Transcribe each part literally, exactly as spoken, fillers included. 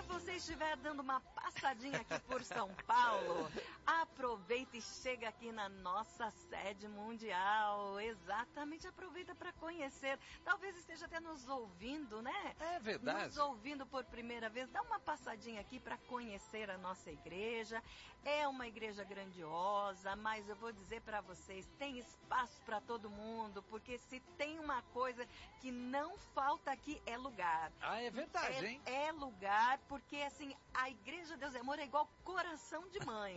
você estiver dando uma passadinha aqui por São Paulo, aproveita e chega aqui na nossa sede mundial. Exatamente, aproveita para conhecer. Talvez esteja até nos ouvindo, né? É verdade. Nos ouvindo por primeira vez. Dá uma passadinha aqui para conhecer a nossa igreja. É uma igreja grandiosa, mas eu vou dizer para vocês, tem espaço para todo mundo, porque se tem uma coisa que não falta aqui é lugar. Ah, é verdade, é, hein? É lugar, porque assim, a Igreja Deus é Amor é igual coração de mãe.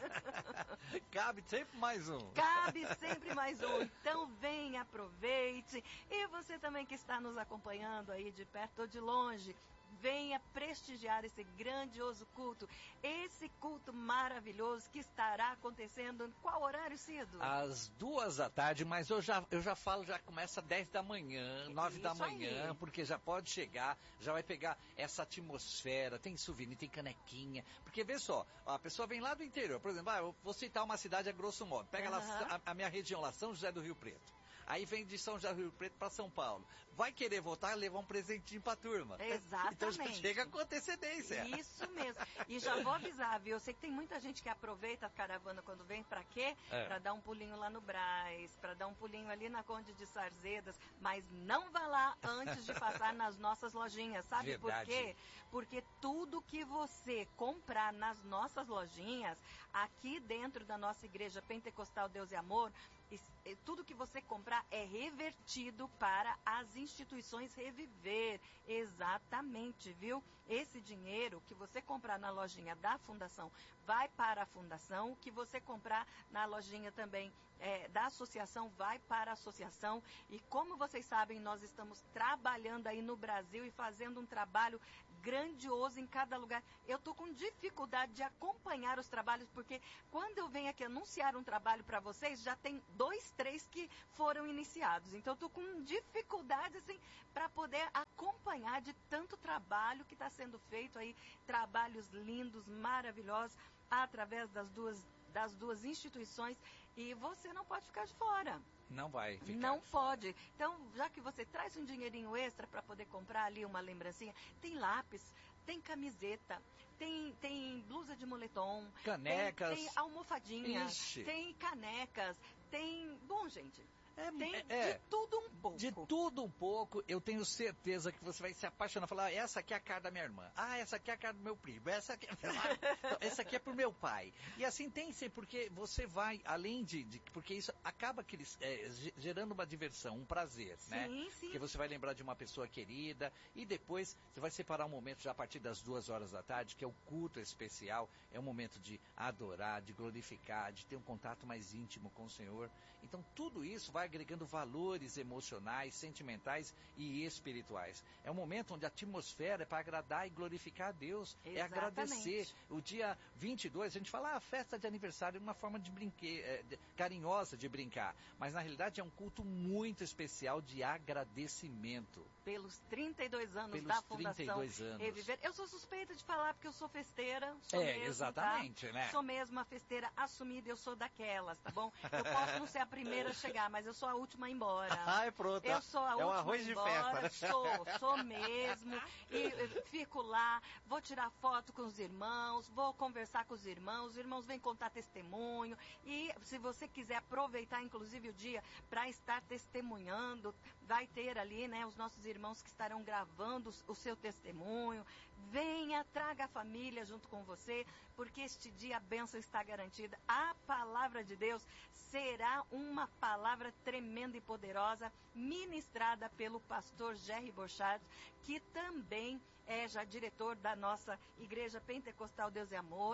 Cabe sempre mais um. Cabe sempre mais um. Então vem, aproveite. E você também que está nos acompanhando aí de perto ou de longe, venha prestigiar esse grandioso culto, esse culto maravilhoso que estará acontecendo em qual horário, Cido? Às duas da tarde, mas eu já, eu já falo, já começa às dez da manhã, nove da manhã, aí. Porque já pode chegar, já vai pegar essa atmosfera, tem souvenir, tem canequinha, porque vê só, a pessoa vem lá do interior, por exemplo, ah, eu vou citar uma cidade a grosso modo, pega uhum. lá a, a minha região lá, São José do Rio Preto. Aí vem de São José do Rio Preto para São Paulo. Vai querer voltar e levar um presentinho para a turma. Exatamente. Então já chega com antecedência. Isso mesmo. E já vou avisar, viu? Eu sei que tem muita gente que aproveita a caravana quando vem. Para quê? É. Para dar um pulinho lá no Brás, para dar um pulinho ali na Conde de Sarzedas. Mas não vá lá antes de passar nas nossas lojinhas. Sabe Verdade. por quê? Porque tudo que você comprar nas nossas lojinhas, aqui dentro da nossa igreja Pentecostal Deus e Amor, tudo que você comprar é revertido para as instituições Reviver. Exatamente, viu? Esse dinheiro que você comprar na lojinha da fundação vai para a fundação. O que você comprar na lojinha também é, da associação vai para a associação. E como vocês sabem, nós estamos trabalhando aí no Brasil e fazendo um trabalho grandioso em cada lugar. Eu estou com dificuldade de acompanhar os trabalhos, porque quando eu venho aqui anunciar um trabalho para vocês, já tem dois, três que foram iniciados. Então, eu estou com dificuldade, assim, para poder acompanhar de tanto trabalho que está sendo feito aí, trabalhos lindos, maravilhosos, através das duas, das duas instituições, e você não pode ficar de fora. Não vai ficar. Não pode. Então, já que você traz um dinheirinho extra para poder comprar ali uma lembrancinha, tem lápis, tem camiseta, tem, tem blusa de moletom, canecas, tem, tem almofadinha, Ixi. tem canecas, tem... Bom, gente... É, tem é, de tudo um pouco. De tudo um pouco, eu tenho certeza que você vai se apaixonar. Falar, ah, essa aqui é a cara da minha irmã. Ah, essa aqui é a cara do meu primo. Essa aqui, ah, essa aqui é pro meu pai. E assim tem sempre, porque você vai, além de... de porque isso acaba que eles, é, gerando uma diversão, um prazer, sim, né? Sim. Porque você vai lembrar de uma pessoa querida e depois você vai separar um momento já a partir das duas horas da tarde, que é o culto especial. É um momento de adorar, de glorificar, de ter um contato mais íntimo com o Senhor. Então tudo isso vai agregando valores emocionais, sentimentais e espirituais. É um momento onde a atmosfera é para agradar e glorificar a Deus. Exatamente. É agradecer. O dia vinte e dois, a gente fala, ah, festa de aniversário, uma forma de brinque... de... carinhosa de brincar. Mas na realidade é um culto muito especial de agradecimento. Pelos trinta e dois anos Pelos da Fundação trinta e dois anos. Reviver. Eu sou suspeita de falar porque eu sou festeira. Sou é, mesmo, exatamente, tá? né? Sou mesmo uma festeira assumida, eu sou daquelas, tá bom? Eu posso não ser a primeira a chegar, mas eu sou a última a ir embora. Ah, é pronto. Eu sou a é última um arroz de embora, festa. Sou, sou mesmo. E eu fico lá, vou tirar foto com os irmãos, vou conversar com os irmãos, os irmãos vêm contar testemunho. E se você quiser aproveitar, inclusive, o dia para estar testemunhando, vai ter ali, né, os nossos irmãos que estarão gravando o seu testemunho. Venha, traga a família junto com você, porque este dia a bênção está garantida. A palavra de Deus será uma palavra tremenda e poderosa, ministrada pelo pastor Jerry Borchardt, que também é já diretor da nossa Igreja Pentecostal Deus e Amor.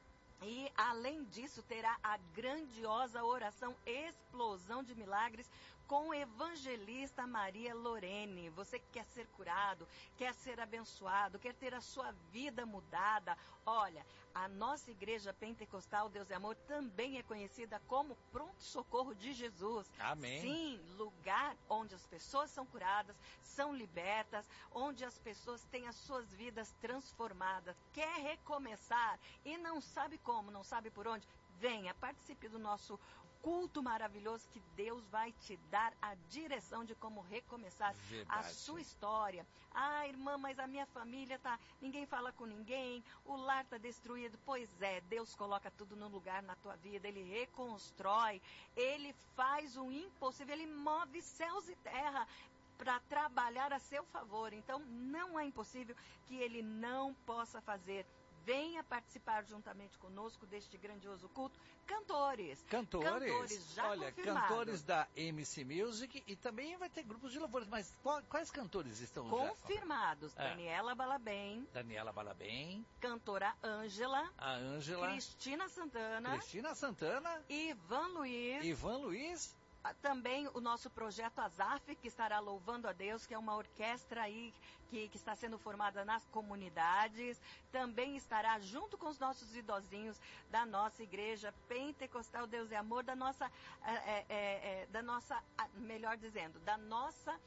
E, além disso, terá a grandiosa oração Explosão de Milagres com evangelista Maria Lorene. Você que quer ser curado, quer ser abençoado, quer ter a sua vida mudada. Olha, a nossa Igreja Pentecostal Deus e Amor também é conhecida como Pronto Socorro de Jesus. Amém. Sim, lugar onde as pessoas são curadas, são libertas, onde as pessoas têm as suas vidas transformadas. Quer recomeçar e não sabe como, não sabe por onde? Venha, participe do nosso culto maravilhoso que Deus vai te dar a direção de como recomeçar Verdade. a sua história. Ah, irmã, mas a minha família tá, ninguém fala com ninguém, o lar tá destruído. Pois é, Deus coloca tudo no lugar na tua vida, Ele reconstrói, Ele faz o impossível, Ele move céus e terra para trabalhar a seu favor. Então, não é impossível que Ele não possa fazer. Venha participar juntamente conosco deste grandioso culto. Cantores. Cantores? Cantores já Olha, confirmados. cantores da M C Music e também vai ter grupos de louvores. Mas qual, quais cantores estão confirmados? já? Daniela Balabem. Daniela Balabem. Cantora Ângela. A Ângela. Cristina Santana. Cristina Santana. Ivan Luiz. Ivan Luiz. Também o nosso projeto Azaf, que estará louvando a Deus, que é uma orquestra aí que, que está sendo formada nas comunidades. Também estará junto com os nossos idosinhos da nossa igreja Pentecostal Deus é Amor, da nossa, é, é, é, da nossa, melhor dizendo, da nossa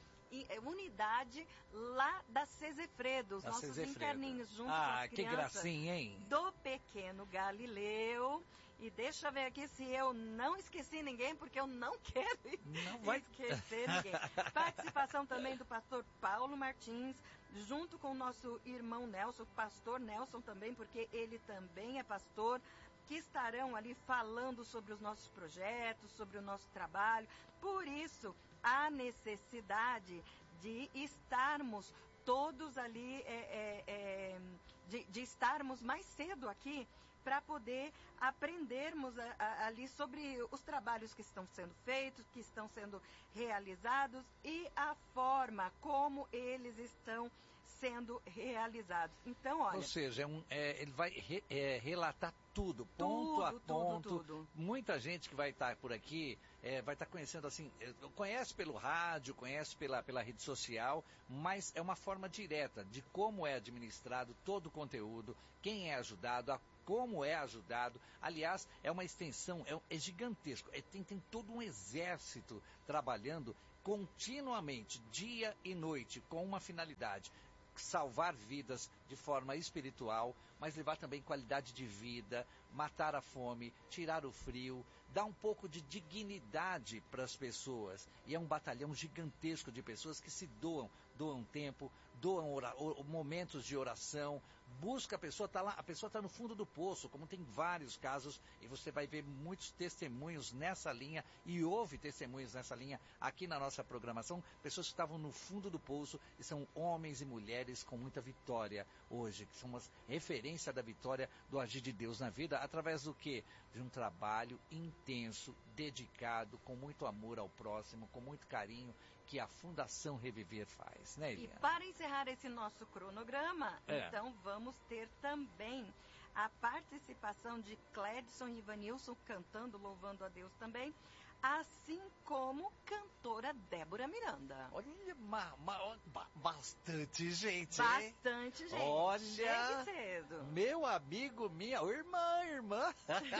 unidade lá da Cesefredo, os nossos Cesefredo. interninhos junto ah, com as crianças. Que gracinha, hein? Do Pequeno Galileu. E deixa eu ver aqui se eu não esqueci ninguém, porque eu não quero não vai... esquecer ninguém. Participação também do pastor Paulo Martins, junto com o nosso irmão Nelson, pastor Nelson também, porque ele também é pastor, que estarão ali falando sobre os nossos projetos, sobre o nosso trabalho. Por isso, a necessidade de estarmos todos ali, é, é, é, de, de estarmos mais cedo aqui, para poder aprendermos a, a, ali sobre os trabalhos que estão sendo feitos, que estão sendo realizados e a forma como eles estão sendo realizados. Então, olha... Ou seja, é um, é, ele vai re, é, relatar tudo, ponto tudo, a ponto. Tudo, tudo. Muita gente que vai estar por aqui é, vai estar conhecendo assim, conhece pelo rádio, conhece pela, pela rede social, mas é uma forma direta de como é administrado todo o conteúdo, quem é ajudado, a como é ajudado. Aliás, é uma extensão, é, é gigantesco. É, tem, tem todo um exército trabalhando continuamente, dia e noite, com uma finalidade: salvar vidas de forma espiritual, mas levar também qualidade de vida, matar a fome, tirar o frio, dar um pouco de dignidade para as pessoas. E é um batalhão gigantesco de pessoas que se doam, doam tempo, doam ora, or, momentos de oração, busca a pessoa, tá lá, a pessoa está no fundo do poço, como tem vários casos, e você vai ver muitos testemunhos nessa linha, e houve testemunhos nessa linha aqui na nossa programação, pessoas que estavam no fundo do poço, e são homens e mulheres com muita vitória hoje, que são uma referência da vitória do agir de Deus na vida, através do quê? De um trabalho intenso, dedicado, com muito amor ao próximo, com muito carinho, que a Fundação Reviver faz, né, Eliana? E para encerrar esse nosso cronograma, é. então vamos ter também a participação de Cledson e Ivanilson cantando, louvando a Deus também, assim como cantora Débora Miranda. Olha, ma, ma, bastante gente, Bastante hein? gente. Olha, chegue cedo. Meu amigo, minha irmã, irmã,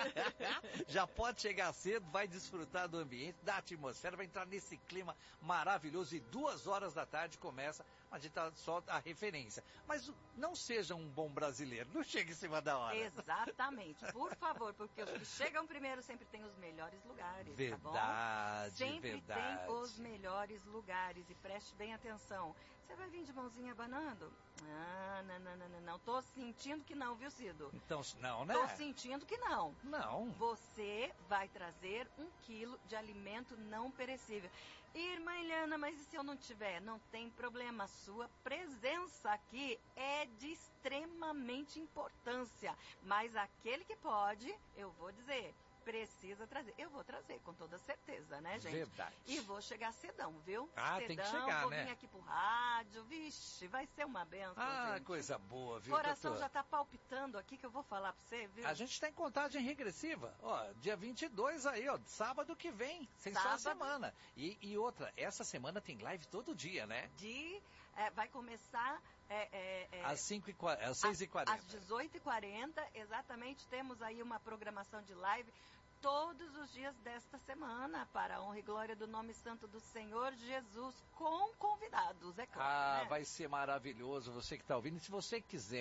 já pode chegar cedo, vai desfrutar do ambiente, da atmosfera, vai entrar nesse clima maravilhoso e duas horas da tarde começa, a gente tá só a referência. Mas não seja um bom brasileiro, não chegue em cima da hora. Exatamente, por favor, porque os que chegam primeiro sempre tem os melhores lugares, Verdade. tá bom? Verdade, sempre verdade. tem os melhores lugares e preste bem atenção. Você vai vir de mãozinha abanando? Ah, não, não, não, não, não. Tô sentindo que não, viu, Cido? Então, não, né? Tô sentindo que não. Não. Você vai trazer um quilo de alimento não perecível. Irmã Eliana, mas e se eu não tiver? Não tem problema. Sua presença aqui é de extremamente importância. Mas aquele que pode, eu vou dizer... precisa trazer. Eu vou trazer, com toda certeza, né, gente? Verdade. E vou chegar cedão, viu? Ah, cedão, tem que chegar, vou né? vir aqui pro rádio, vixe, vai ser uma benção, Ah, gente. coisa boa, viu, O coração doutor? já tá palpitando aqui, que eu vou falar pra você, viu? A gente está em contagem regressiva. Ó, dia vinte e dois aí, ó, sábado que vem, sem só a Sábado. semana. E, e outra, essa semana tem live todo dia, né? De, é, vai começar... É, é, é, às, cinco e, às seis e quarenta. Às dezoito e quarenta, exatamente, temos aí uma programação de live todos os dias desta semana, para a honra e glória do nome santo do Senhor Jesus, com convidados, é claro. Ah, né? vai ser maravilhoso, você que está ouvindo. E se você quiser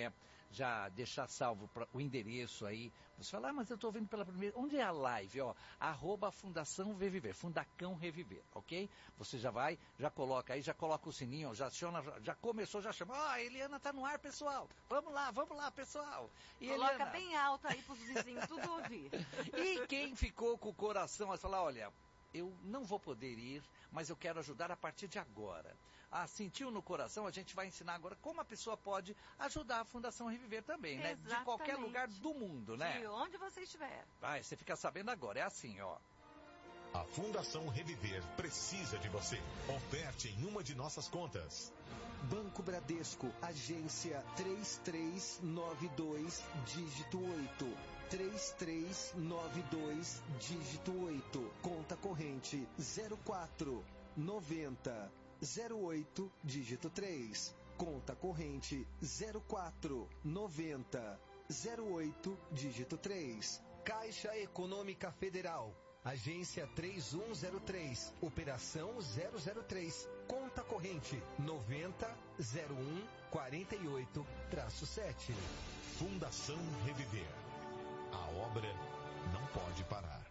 já deixar salvo pra, o endereço aí. Você fala, ah, mas eu estou vendo pela primeira... Onde é a live? Ó, arroba Fundação Reviver, Fundacão Reviver, ok? Você já vai, já coloca aí, já coloca o sininho, já aciona, já começou, já chama. Ó, oh, a Eliana tá no ar, pessoal. Vamos lá, vamos lá, pessoal. E coloca Eliana... bem alto aí pros vizinhos tudo ouvir. E quem ficou com o coração a falar, olha, eu não vou poder ir, mas eu quero ajudar a partir de agora. Ah, sentiu no coração, a gente vai ensinar agora como a pessoa pode ajudar a Fundação Reviver também, né? Exatamente. De qualquer lugar do mundo, né? De onde você estiver. Vai, você fica sabendo agora, é assim, ó. A Fundação Reviver precisa de você. Oferte em uma de nossas contas. Banco Bradesco, agência três três nove dois, dígito oito. três três nove dois, dígito oito. Conta corrente zero quatro noventa zero oito, dígito três. Conta corrente zero quatro noventa zero oito, dígito três. Caixa Econômica Federal. Agência três um zero três, operação zero zero três, conta corrente noventa zero um quarenta e oito traço sete. Fundação Reviver. A obra não pode parar.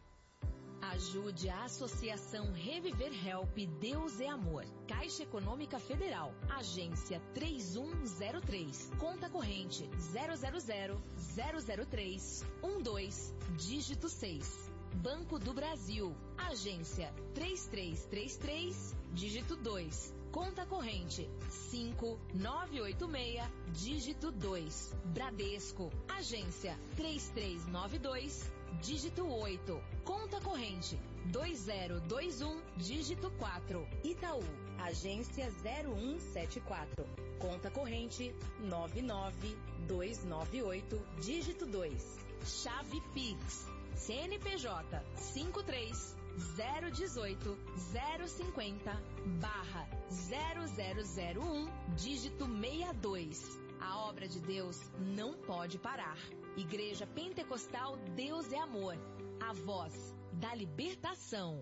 Ajude a Associação Reviver Help Deus é Amor. Caixa Econômica Federal. Agência três um zero três. Conta corrente zero zero zero zero zero três um dois, dígito seis. Banco do Brasil. Agência três três três três, dígito dois. Conta corrente cinco nove oito seis, dígito dois. Bradesco. Agência três três nove dois, dígito oito. Conta corrente dois zero dois um, dígito quatro. Itaú. Agência zero um sete quatro. Conta corrente nove nove dois nove oito, dígito dois. Chave Pix. C N P J cinco três zero um oito zero cinquenta barra zero zero zero um, dígito sessenta e dois. A obra de Deus não pode parar. Igreja Pentecostal Deus é Amor. A voz da libertação.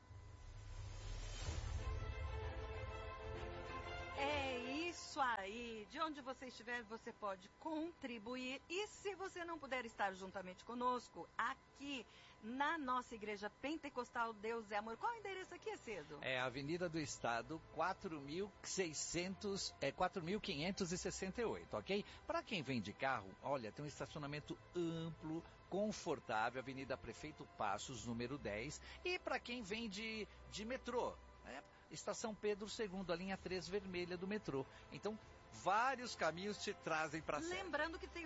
É isso aí. De onde você estiver, você pode contribuir. E se você não puder estar juntamente conosco, aqui na nossa Igreja Pentecostal Deus é Amor. Qual é o endereço aqui, Cedo? É Avenida do Estado, quatro mil seiscentos, é, quatro mil quinhentos e sessenta e oito, ok? Para quem vem de carro, olha, tem um estacionamento amplo, confortável, Avenida Prefeito Passos, número dez. E para quem vem de, de metrô, é, Estação Pedro segundo, a linha três vermelha do metrô. Então, vários caminhos te trazem para a Lembrando que tem